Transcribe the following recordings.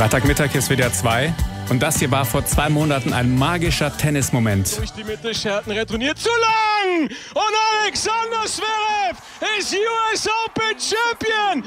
Freitagmittag ist WDR 2 und das hier war vor 2 Monaten ein magischer Tennismoment. Durch die Mitte, Scherten retourniert zu lang und Alexander Zverev ist US Open Champion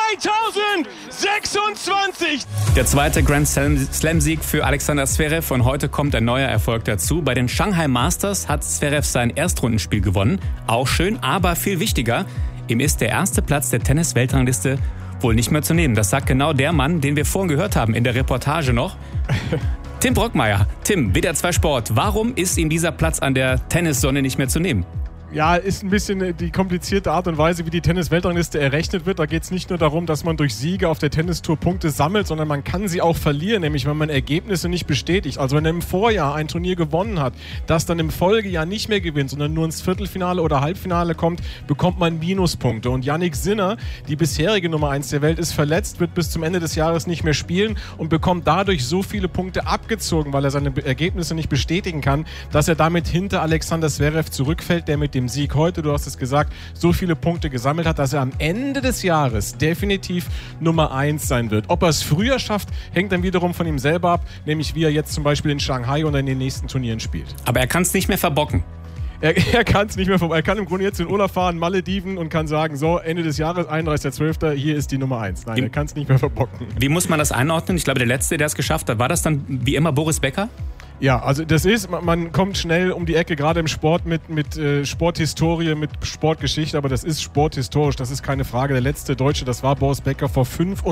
2026. Der zweite Grand Slam-Sieg für Alexander Zverev und heute kommt ein neuer Erfolg dazu. Bei den Shanghai Masters hat Zverev sein Erstrundenspiel gewonnen. Auch schön, aber viel wichtiger, ihm ist der erste Platz der Tennis-Weltrangliste wohl nicht mehr zu nehmen. Das sagt genau der Mann, den wir vorhin gehört haben in der Reportage noch. Tim Brockmeier. Tim, WDR 2 Sport. Warum ist ihm dieser Platz an der Tennissonne nicht mehr zu nehmen? Ja, ist ein bisschen die komplizierte Art und Weise, wie die Tennis-Weltrangliste errechnet wird. Da geht es nicht nur darum, dass man durch Siege auf der Tennistour Punkte sammelt, sondern man kann sie auch verlieren, nämlich wenn man Ergebnisse nicht bestätigt. Also wenn er im Vorjahr ein Turnier gewonnen hat, das dann im Folgejahr nicht mehr gewinnt, sondern nur ins Viertelfinale oder Halbfinale kommt, bekommt man Minuspunkte. Und Jannik Sinner, die bisherige Nummer 1 der Welt, ist verletzt, wird bis zum Ende des Jahres nicht mehr spielen und bekommt dadurch so viele Punkte abgezogen, weil er seine Ergebnisse nicht bestätigen kann, dass er damit hinter Alexander Zverev zurückfällt, der mit dem Sieg heute, du hast es gesagt, so viele Punkte gesammelt hat, dass er am Ende des Jahres definitiv Nummer 1 sein wird. Ob er es früher schafft, hängt dann wiederum von ihm selber ab, nämlich wie er jetzt zum Beispiel in Shanghai oder in den nächsten Turnieren spielt. Aber er kann es nicht mehr verbocken. Er kann es nicht mehr verbocken. Er kann im Grunde jetzt in Urlaub fahren, Malediven und kann sagen, so, Ende des Jahres, 31.12., hier ist die Nummer 1. Nein, er kann es nicht mehr verbocken. Wie muss man das einordnen? Ich glaube, der Letzte, der es geschafft hat, war das dann wie immer Boris Becker? Ja, also das ist, man kommt schnell um die Ecke, gerade im Sport mit Sporthistorie, mit Sportgeschichte, aber das ist sporthistorisch, das ist keine Frage. Der letzte Deutsche, das war Boris Becker vor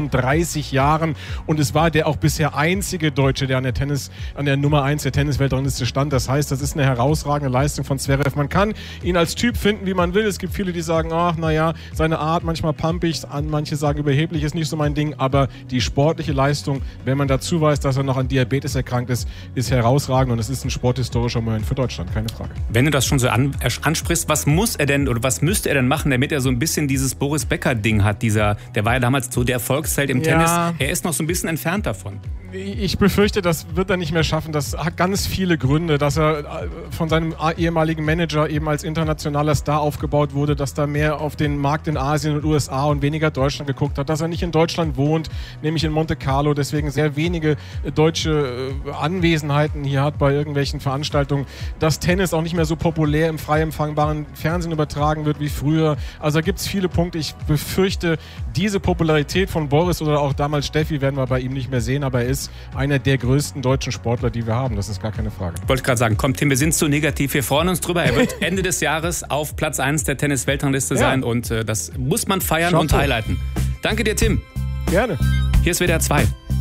35 Jahren und es war der auch bisher einzige Deutsche, der an der Nummer 1 der Tennisweltrangliste stand. Das heißt, das ist eine herausragende Leistung von Zverev. Man kann ihn als Typ finden, wie man will. Es gibt viele, die sagen, ach naja, seine Art manchmal pumpig, manche sagen überheblich, ist nicht so mein Ding, aber die sportliche Leistung, wenn man dazu weiß, dass er noch an Diabetes erkrankt ist herausragend und es ist ein sporthistorischer Moment für Deutschland, keine Frage. Wenn du das schon so ansprichst, was muss er denn oder was müsste er denn machen, damit er so ein bisschen dieses Boris Becker-Ding hat? Der war ja damals so der Erfolgsheld im Tennis. Er ist noch so ein bisschen entfernt davon. Ich befürchte, das wird er nicht mehr schaffen. Das hat ganz viele Gründe, dass er von seinem ehemaligen Manager eben als internationaler Star aufgebaut wurde, dass da mehr auf den Markt in Asien und USA und weniger Deutschland geguckt hat, dass er nicht in Deutschland wohnt, nämlich in Monte Carlo, deswegen sehr wenige deutsche Anwesenheiten hier hat bei irgendwelchen Veranstaltungen, dass Tennis auch nicht mehr so populär im frei empfangbaren Fernsehen übertragen wird wie früher. Also da gibt es viele Punkte. Ich befürchte, diese Popularität von Boris oder auch damals Steffi werden wir bei ihm nicht mehr sehen, aber er ist einer der größten deutschen Sportler, die wir haben. Das ist gar keine Frage. Ich wollte gerade sagen, komm Tim, wir sind zu negativ. Wir freuen uns drüber. Er wird Ende des Jahres auf Platz 1 der Tennis-Weltrangliste sein und das muss man feiern und highlighten. Danke dir, Tim. Gerne. Hier ist WDR 2.